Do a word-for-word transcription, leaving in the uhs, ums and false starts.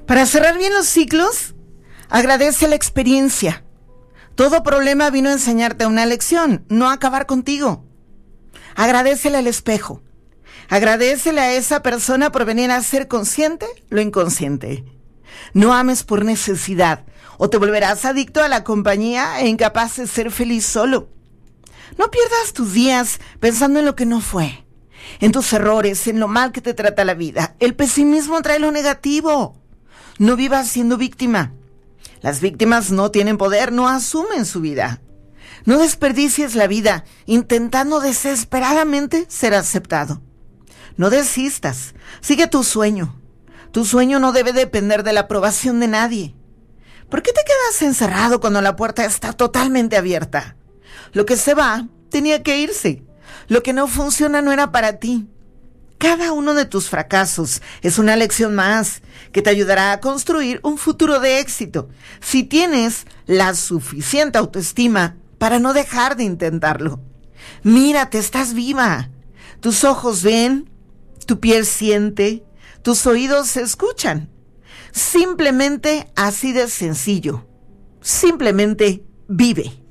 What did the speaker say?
Para cerrar bien los ciclos, agradece la experiencia. Todo problema vino a enseñarte una lección, no a acabar contigo. Agradécele al espejo. Agradécele a esa persona por venir a ser consciente lo inconsciente. No ames por necesidad, o te volverás adicto a la compañía e incapaz de ser feliz solo. No pierdas tus días pensando en lo que no fue, en tus errores, en lo mal que te trata la vida. El pesimismo trae lo negativo. No vivas siendo víctima. Las víctimas no tienen poder, no asumen su vida. No desperdicies la vida intentando desesperadamente ser aceptado. No desistas, sigue tu sueño. Tu sueño no debe depender de la aprobación de nadie. ¿Por qué te quedas encerrado cuando la puerta está totalmente abierta? Lo que se va tenía que irse. Lo que no funciona no era para ti. Cada uno de tus fracasos es una lección más que te ayudará a construir un futuro de éxito si tienes la suficiente autoestima para no dejar de intentarlo. Mírate, estás viva. Tus ojos ven, tu piel siente, tus oídos escuchan. Simplemente así de sencillo. Simplemente vive.